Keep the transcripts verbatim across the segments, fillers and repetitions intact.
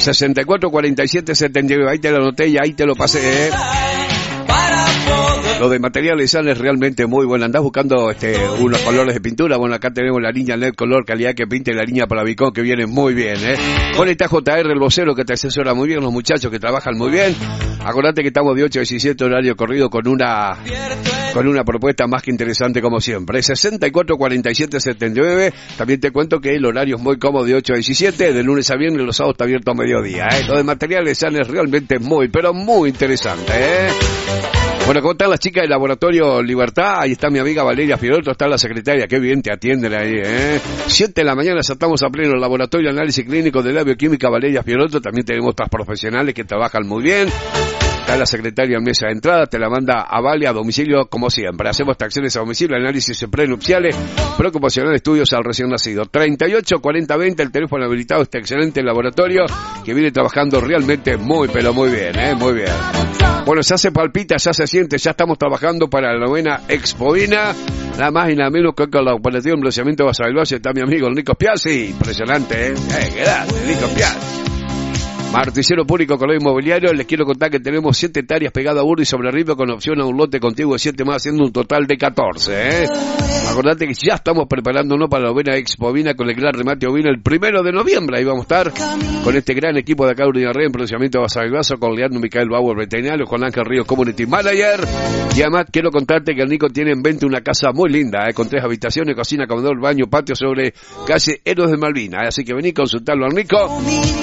sesenta y cuatro cuarenta y siete setenta y nueve. Ahí te lo anoté y ahí te lo pasé, ¿eh? Lo de materiales es realmente muy bueno. Andás buscando este unos colores de pintura. Bueno, acá tenemos la línea L E D color calidad que pinta y la línea para Vicón que viene muy bien, ¿eh? Con esta J R, el vocero que te asesora muy bien, los muchachos que trabajan muy bien. Acordate que estamos de ocho a diecisiete horario corrido con una con una propuesta más que interesante como siempre. sesenta y cuatro cuarenta y siete setenta y nueve. También te cuento que el horario es muy cómodo de ocho a diecisiete, de lunes a viernes, los sábados está abierto a mediodía, ¿eh? Lo de materiales es realmente muy, pero muy interesante, ¿eh? Bueno, ¿cómo están las chicas del Laboratorio Libertad? Ahí está mi amiga Valeria Fiorotto, está la secretaria, qué bien te atienden ahí, ¿eh? Siete de la mañana, ya estamos a pleno, el Laboratorio de Análisis Clínico de la Bioquímica Valeria Fiorotto, también tenemos otras profesionales que trabajan muy bien. Está la secretaria en mesa de entrada, te la manda a Vale a domicilio como siempre. Hacemos taxiones a domicilio, análisis prenupciales, preocupacional, estudios al recién nacido. treinta y ocho cuarenta veinte, el teléfono habilitado, este excelente laboratorio que viene trabajando realmente muy, pero muy bien, ¿eh? Muy bien. Bueno, ya se palpita, ya se siente, ya estamos trabajando para la novena Expovina, nada más y nada menos que con la operación de blanqueamiento de Valle está mi amigo Nico Piazzi, impresionante, ¿eh? Eh, gracias, Nico Piazzi. Marticero Público con lo inmobiliario, les quiero contar que tenemos siete hectáreas pegadas a Burdi sobre Río con opción a un lote contiguo de siete más, haciendo un total de catorce, ¿eh? Acordate que ya estamos preparándonos para la novena Expovina con el gran remate ovino el primero de noviembre. Ahí vamos a estar con este gran equipo de acá de Río en pronunciamiento de Basavilbaso, con Leandro Micael Bauer veterinario, con Ángel Ríos Community Manager. Y además quiero contarte que el Nico tiene en venta una casa muy linda, ¿eh? Con tres habitaciones, cocina, comedor, baño, patio sobre calle Héroes de Malvinas, ¿eh? Así que vení, consultarlo al Nico.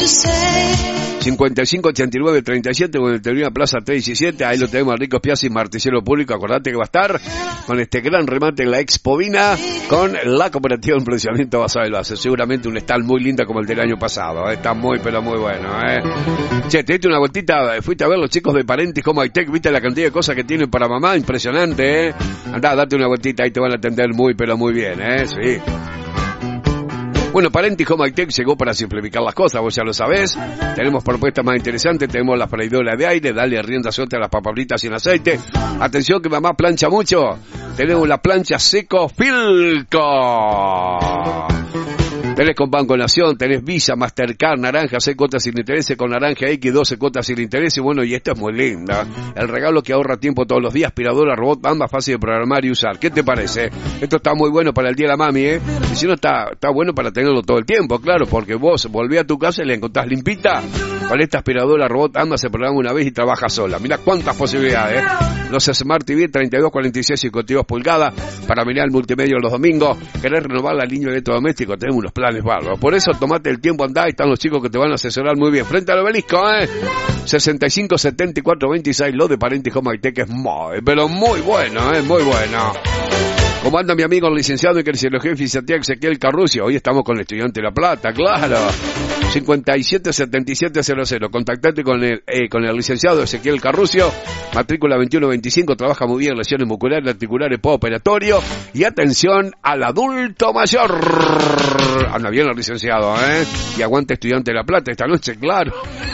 cincuenta y cinco ochenta y nueve treinta y siete, con el Termina Plaza tres diecisiete, ahí lo tenemos al Nico Piazzi, Marticero Público. Acordate que va a estar con este gran remate en la Expovina con la cooperativa de procesamiento basado en base. Seguramente un stand muy linda como el del año pasado, ¿eh? Está muy pero muy bueno, ¿eh? Che, te diste una vueltita, fuiste a ver los chicos de Parentis Home High-Tech, viste la cantidad de cosas que tienen para mamá, impresionante, ¿eh? Andá, date una vueltita, ahí te van a atender muy pero muy bien, ¿eh? Sí. Bueno, Parentis Home High-Tech llegó para simplificar las cosas, vos ya lo sabés. Tenemos propuestas más interesantes, tenemos la freidora de aire, dale rienda suelta a las papabritas sin aceite. Atención que mamá plancha mucho. Tenemos la plancha Seco Filco. Tenés con Banco Nación, tenés Visa, Mastercard, naranja, seis cuotas sin interés, con naranja X, doce cuotas sin interés. Y bueno, y esta es muy linda. El regalo que ahorra tiempo todos los días, aspiradora robot, ambas fácil de programar y usar. ¿Qué te parece? Esto está muy bueno para el día de la mami, ¿eh? Y si no, está, está bueno para tenerlo todo el tiempo, claro, porque vos volvés a tu casa y la encontrás limpita. Con esta aspiradora robot, ambas se programa una vez y trabaja sola. Mirá cuántas posibilidades, ¿eh? Los Smart T V treinta y dos cuarenta y seis cincuenta y dos pulgadas para mirar el multimedia los domingos. ¿Querés renovar la línea de electrodoméstico? Tenemos unos planes bárbaros. Por eso tomate el tiempo, andá, y están los chicos que te van a asesorar muy bien. Frente al obelisco, ¿eh? sesenta y cinco setenta y cuatro veintiséis, lo de Parentis Home High-Tech es muy, pero muy bueno, ¿eh? Muy bueno. ¿Cómo anda mi amigo el licenciado en Criminología y Fisiatría Ezequiel Carrucio? Hoy estamos con el estudiante de La Plata, claro. cincuenta y siete setenta y siete cero cero. Contactate con el, eh, con el licenciado Ezequiel Carrucio. Matrícula veintiuno veinticinco. Trabaja muy bien lesiones musculares, articulares, postoperatorio. Y atención al adulto mayor. Anda bien el licenciado, ¿eh? Y aguante estudiante de La Plata esta noche, claro.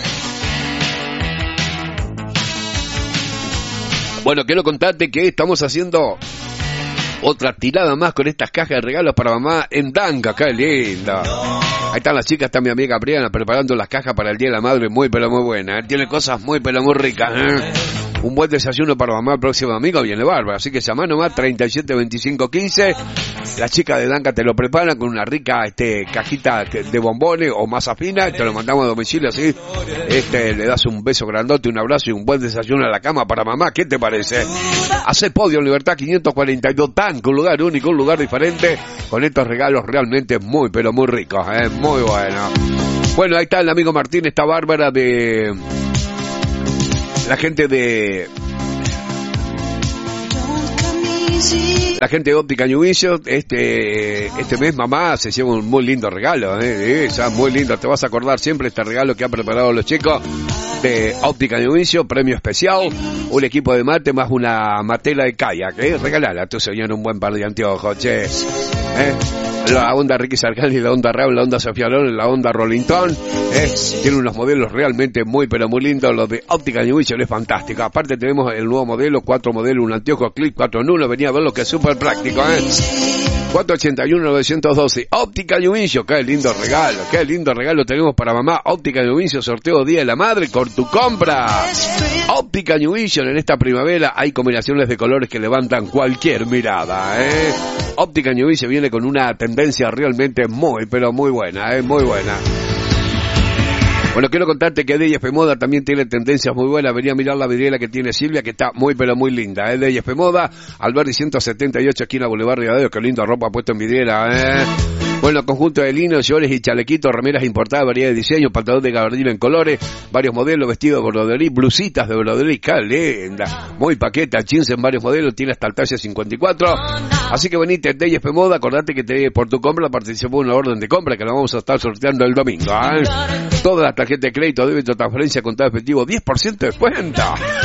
Bueno, quiero contarte que estamos haciendo otra tirada más con estas cajas de regalos para mamá en Danga, qué linda. Ahí están las chicas, está mi amiga Briana preparando las cajas para el Día de la Madre, muy pero muy buena, ¿eh? Tiene cosas muy pero muy ricas, ¿eh? Un buen desayuno para mamá el próximo domingo, viene bárbaro, así que llamá nomás treinta y siete veinticinco quince. La chica de Danga te lo prepara con una rica este cajita de bombones o masa fina, y te lo mandamos a domicilio así. Este, le das un beso grandote, un abrazo y un buen desayuno a la cama para mamá, ¿qué te parece? Hace podio en Libertad quinientos cuarenta y dos, Tanque, un lugar único, un lugar diferente, con estos regalos realmente muy pero muy ricos, ¿eh? Muy bueno. Bueno, ahí está el amigo Martín, está bárbara de la gente de la gente de Óptica Ñubillo. Este este mes mamá se lleva un muy lindo regalo, ¿eh? Ya muy lindo, te vas a acordar siempre este regalo que han preparado los chicos de Óptica Ñubillo, premio especial, un equipo de mate más una matela de kayak, ¿eh? Regalala a tu señor un buen par de anteojos, che, ¿eh? La onda Ricky Sargani, la onda Raúl, la onda Sofía Loren, la onda Rollington, ¿eh? Tiene unos modelos realmente muy pero muy lindos. Los de Óptica Ñubillo es fantástico. Aparte tenemos el nuevo modelo, cuatro modelos, un anteojo clip cuatro en uno. Venía a ver lo que es súper práctico, ¿eh? cuatro ocho uno, nueve uno dos. Óptica Ñubillo, qué lindo regalo, qué lindo regalo tenemos para mamá. Óptica Ñubillo, sorteo Día de la Madre con tu compra. Óptica Ñubillo, en esta primavera hay combinaciones de colores que levantan cualquier mirada, ¿eh? Óptica Ñubillo viene con una tendencia realmente muy, pero muy buena, ¿eh? Muy buena. Bueno, quiero contarte que D y F Moda también tiene tendencias muy buenas. Venía a mirar la vidriera que tiene Silvia, que está muy, pero muy linda, ¿eh? D y F Moda, Alberdi ciento setenta y ocho, esquina Boulevard Rivadavia. Qué linda ropa puesta en vidriera, ¿eh? Bueno, conjunto de lino, shorts y chalequitos, remeras importadas, variedad de diseño, pantalón de gabardina en colores, varios modelos, vestidos de broderí, blusitas de broderí, qué linda. Muy paqueta, jeans en varios modelos, tiene hasta el talle cincuenta y cuatro. Así que venite, D y F Moda, acordate que te, por tu compra participó en una orden de compra que la vamos a estar sorteando el domingo, ¿eh? Todas las tarjetas de crédito, débito, transferencia, contado efectivo, diez por ciento de descuento.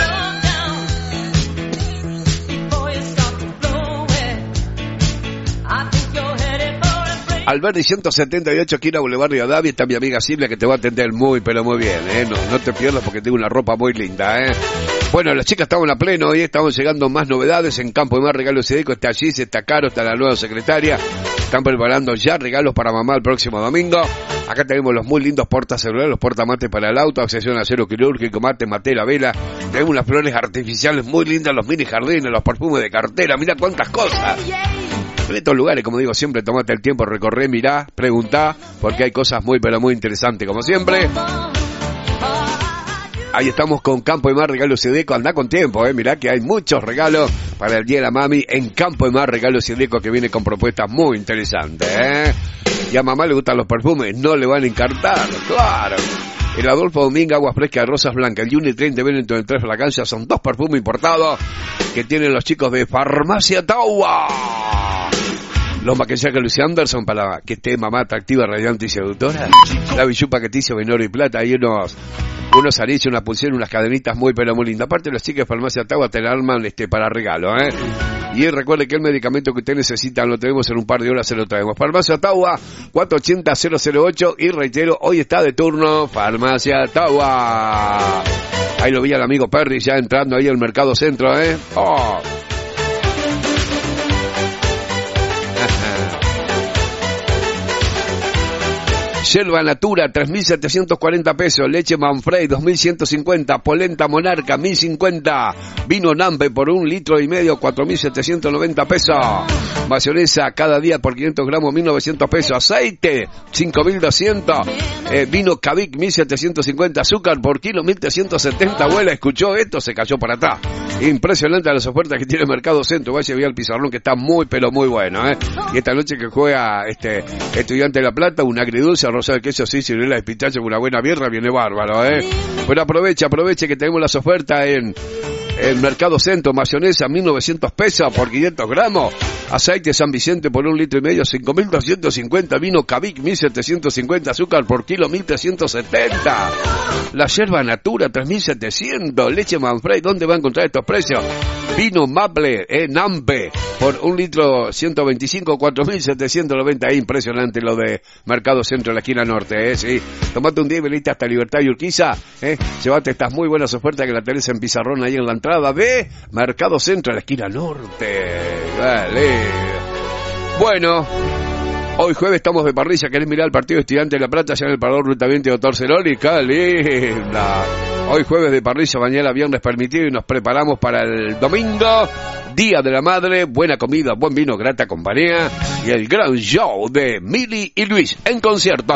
Alberdi ciento setenta y ocho, esquina Boulevard Rivadavia. Está mi amiga Silvia que te va a atender muy, pero muy bien, ¿eh? No, no te pierdas porque tengo una ropa muy linda, ¿eh? Bueno, las chicas estamos a pleno, hoy estamos llegando más novedades en Campo de Mar, regalos Sedeco, está allí, está Caro, está la nueva secretaria. Están preparando ya regalos para mamá el próximo domingo. Acá tenemos los muy lindos portacelulares, los portamates para el auto, accesión a acero quirúrgico, mate, matera, vela. Tenemos unas flores artificiales muy lindas, los mini jardines, los perfumes de cartera, mira cuántas cosas. En estos lugares, como digo siempre, tomate el tiempo, recorré, mirá, preguntá, porque hay cosas muy, pero muy interesantes, como siempre. Ahí estamos con Campo de Mar, regalos Sedeco, anda con tiempo, eh, mirá que hay muchos regalos para el Día de la Mami en Campo de Mar, regalos Sedeco, que viene con propuestas muy interesantes, eh. Y a mamá le gustan los perfumes, no le van a encantar, claro. El Adolfo Domingo, agua fresca de rosas blancas, el Unit treinta Benetton, el tres fragancias, son dos perfumes importados que tienen los chicos de Farmacia Taua. Los maquillajes Lucy Anderson para que esté mamá atractiva, radiante y seductora. La bijú paqueticio de oro y plata. Hay unos, unos anillos, una pulsera, unas cadenitas muy pero muy lindas. Aparte los chicos de Farmacia Taua te la arman este, para regalo, ¿eh? Y recuerde que el medicamento que usted necesita lo tenemos en un par de horas, se lo traemos. Farmacia Taua, cuatro ochenta, cero cero ocho. Y reitero, hoy está de turno Farmacia Taua. Ahí lo vi al amigo Perry ya entrando ahí al Mercado Centro, ¿eh? Oh. Yerba Natura, tres mil setecientos cuarenta pesos. Leche Manfrey, dos mil ciento cincuenta. Polenta Monarca, mil cincuenta. Vino Nampe por un litro y medio, cuatro mil setecientos noventa pesos. Mayonesa cada día por quinientos gramos, mil novecientos pesos. Aceite, cinco mil doscientos. Eh, vino Cavic, mil setecientos cincuenta. Azúcar por kilo, mil trescientos setenta. Abuela, ¿escuchó esto? Se cayó para atrás. Impresionante las ofertas que tiene el Mercado Centro. Vaya a ver el pizarrón que está muy, pero muy bueno, ¿eh? Y esta noche que juega este Estudiante de La Plata, un agridulce, arroz de queso, sí, ciruela de pistacho con una buena birra, viene bárbaro, ¿eh? Bueno, aproveche, aproveche que tenemos las ofertas en el Mercado Centro. Mayonesa, mil novecientos pesos por quinientos gramos. Aceite San Vicente por un litro y medio, cinco mil doscientos cincuenta. Vino Cavic, mil setecientos cincuenta. Azúcar por kilo, mil trescientos setenta. La yerba Natura, tres mil setecientos. Leche Manfrey, ¿dónde va a encontrar estos precios? Vino Maple, eh, Nampe, por un litro, ciento veinticinco, cuatro mil setecientos noventa. Impresionante lo de Mercado Centro, la esquina norte, eh, sí. Tomate un día y venite hasta Libertad y Urquiza, eh. Llevate estas muy buenas ofertas que la tenés en pizarrón ahí en la entrada de Mercado Centro, la esquina norte. Vale. Bueno, hoy jueves estamos de parrilla. ¿Querés mirar el partido de Estudiante de La Plata allá en el Parador Ruta veinte Doctor Ceroli? ¡Qué linda! Hoy jueves de parrilla, mañana viernes permitido y nos preparamos para el domingo, Día de la Madre, buena comida, buen vino, grata compañía y el gran show de Mili y Luis en concierto.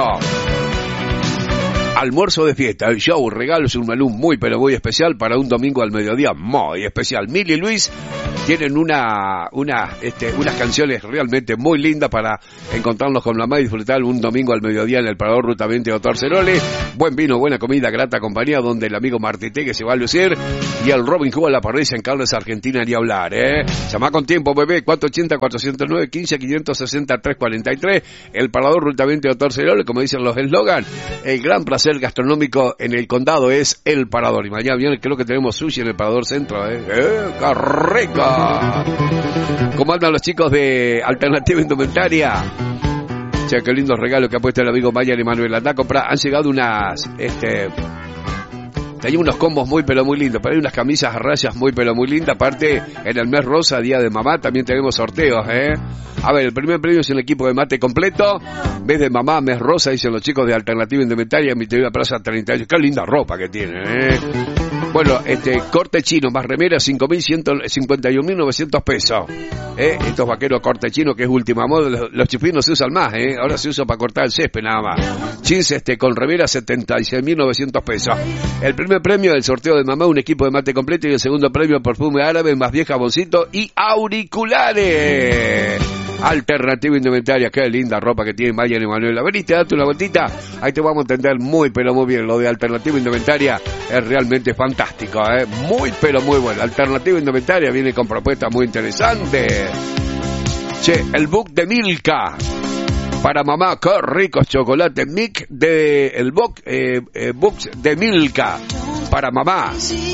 Almuerzo de fiesta, el show, regalos, un menú muy pero muy especial para un domingo al mediodía muy especial. Mili y Luis tienen una, una, este, unas canciones realmente muy lindas para encontrarnos con la madre y disfrutar un domingo al mediodía en el Parador Ruta veinte Doctor Ceroli. Buen vino, buena comida, grata compañía, donde el amigo Martité que se va a lucir y el Robin Hood a la parrilla en Carles, Argentina, ni hablar, eh. Llama con tiempo, bebé, cuatro ochenta, cuatrocientos nueve, quince, quinientos sesenta, trescientos cuarenta y tres. El Parador Ruta veinte Doctor Ceroli, como dicen los eslogan, el gran placer gastronómico en el condado es el Parador. Y mañana viene, creo que tenemos sushi en el Parador Centro, eh. ¡Eh, qué rico! ¿Cómo andan los chicos de Alternativa Indumentaria? Che, qué lindos regalos que ha puesto el amigo Mayer y Manuel. Anda a comprar. Han llegado unas, este, Tenía unos combos muy pero muy lindos, pero hay unas camisas a rayas muy pero muy lindas. Aparte, en el mes rosa, día de mamá, también tenemos sorteos, ¿eh? A ver, el primer premio es un equipo de mate completo. Mes de mamá, mes rosa, dicen los chicos de Alternativa Indumentaria, en mi T V Plaza treinta años. Qué linda ropa que tienen, ¿eh? Bueno, este corte chino más remera, cinco mil cincuenta y un mil novecientos pesos. ¿Eh? Estos vaqueros corte chino, que es última moda, los, los chipín no se usan más, ¿eh? Ahora se usa para cortar el césped nada más. Jeans este, con remera, setenta y seis mil novecientos pesos. El primer premio del sorteo de mamá, un equipo de mate completo, y el segundo premio, perfume árabe, más bien jaboncito y auriculares. Alternativa Indumentaria, qué linda ropa que tiene Maya y Emanuela. Venite, date una vueltita, ahí te vamos a entender muy pero muy bien. Lo de Alternativa Indumentaria es realmente fantástico, ¿eh? Muy pero muy bueno. Alternativa Indumentaria viene con propuestas muy interesantes. Che, el book de Milka para mamá, qué ricos chocolates Mic de el book, eh, eh, books de Milka para mamá.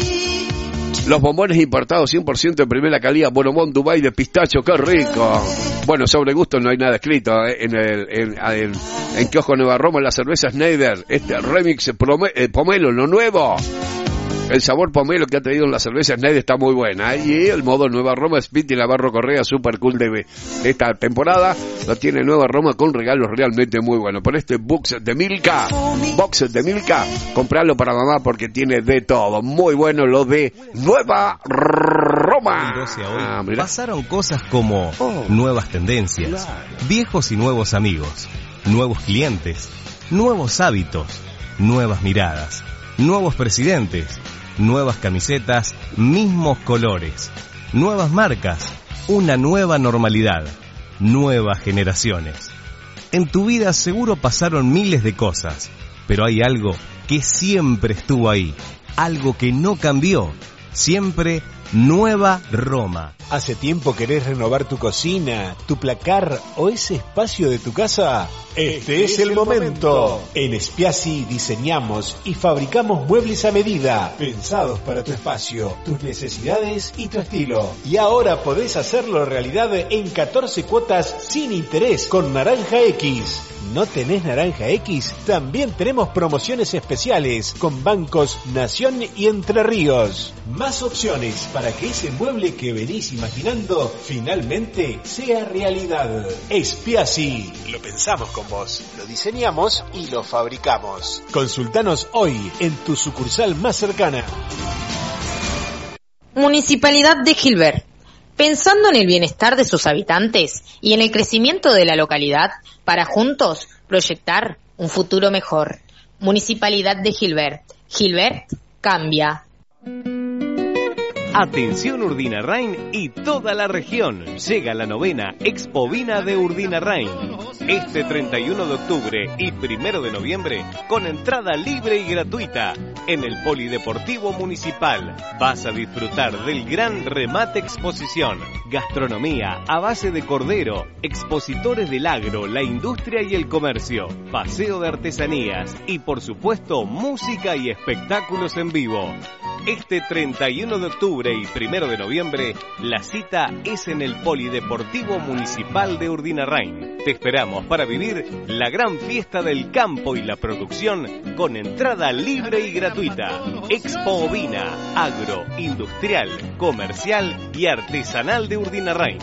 Los bombones importados cien por ciento de primera calidad, Bonobón Dubai de pistacho, qué rico. Bueno, sobre gusto no hay nada escrito, ¿eh? En el en, en, en Kiosco Nueva Roma, la cerveza Schneider, este remix prome, eh, pomelo, lo nuevo. El sabor pomelo que ha traído en la cerveza Schneider está muy buena, ¿eh? Y el modo Nueva Roma Speed y Navarro Correa, super cool de, de esta temporada, lo tiene Nueva Roma con regalos realmente muy buenos. Por este box de Milka, box de Milka, comprarlo para mamá porque tiene de todo. Muy bueno lo de Nueva Roma. Ah, pasaron cosas como oh, nuevas tendencias, claro, viejos y nuevos amigos, nuevos clientes, nuevos hábitos, nuevas miradas, nuevos presidentes, nuevas camisetas, mismos colores, nuevas marcas, una nueva normalidad, nuevas generaciones. En tu vida seguro pasaron miles de cosas, pero hay algo que siempre estuvo ahí, algo que no cambió, siempre Nueva Roma. ¿Hace tiempo querés renovar tu cocina, tu placar o ese espacio de tu casa? Este es el momento. En Spiazzi diseñamos y fabricamos muebles a medida, pensados para tu espacio, tus necesidades y tu estilo. Y ahora podés hacerlo realidad en catorce cuotas sin interés con Naranja X. ¿No tenés Naranja X? También tenemos promociones especiales con bancos Nación y Entre Ríos. Más opciones para que ese mueble que venís imaginando finalmente sea realidad. Spiazzi. Lo pensamos con vos, lo diseñamos y lo fabricamos. Consultanos hoy en tu sucursal más cercana. Municipalidad de Gilbert. Pensando en el bienestar de sus habitantes y en el crecimiento de la localidad, para juntos proyectar un futuro mejor. Municipalidad de Gilbert. Gilbert cambia. Atención Urdinarrain y toda la región. Llega la novena Expovina de Urdinarrain. Este treinta y uno de octubre y primero de noviembre con entrada libre y gratuita en el Polideportivo Municipal. Vas a disfrutar del gran remate exposición. Gastronomía a base de cordero, expositores del agro, la industria y el comercio, paseo de artesanías y por supuesto música y espectáculos en vivo. Este treinta y uno de octubre y primero de noviembre, la cita es en el Polideportivo Municipal de Urdinarrain. Te esperamos para vivir la gran fiesta del campo y la producción con entrada libre y gratuita. Expo Ovina, agro, industrial, comercial y artesanal de Urdinarrain.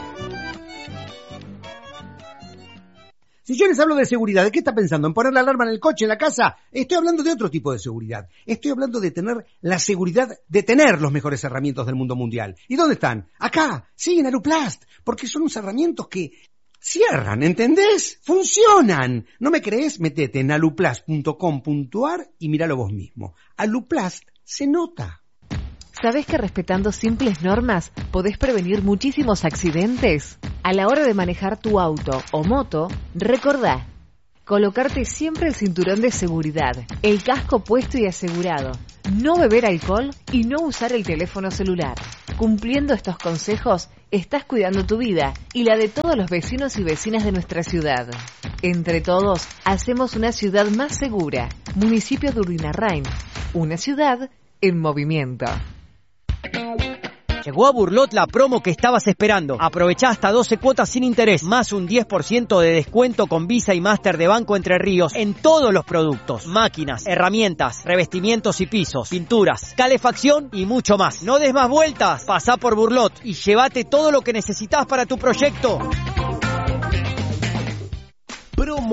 Si yo les hablo de seguridad, ¿de qué está pensando? ¿En poner la alarma en el coche, en la casa? Estoy hablando de otro tipo de seguridad. Estoy hablando de tener la seguridad de tener los mejores herramientas del mundo mundial. ¿Y dónde están? Acá, sí, en Aluplast, porque son unos herramientas que cierran, ¿entendés? ¡Funcionan! ¿No me crees? Metete en aluplast punto com punto a r y míralo vos mismo. Aluplast se nota. ¿Sabés que respetando simples normas podés prevenir muchísimos accidentes? A la hora de manejar tu auto o moto, recordá colocarte siempre el cinturón de seguridad, el casco puesto y asegurado, no beber alcohol y no usar el teléfono celular. Cumpliendo estos consejos, estás cuidando tu vida y la de todos los vecinos y vecinas de nuestra ciudad. Entre todos, hacemos una ciudad más segura. Municipio de Urdinarrain, una ciudad en movimiento. Llegó a Burlot la promo que estabas esperando. Aprovechá hasta doce cuotas sin interés, más un diez por ciento de descuento con Visa y Master de Banco Entre Ríos en todos los productos. Máquinas, herramientas, revestimientos y pisos, pinturas, calefacción y mucho más. No des más vueltas, pasá por Burlot y llévate todo lo que necesitas para tu proyecto. Promo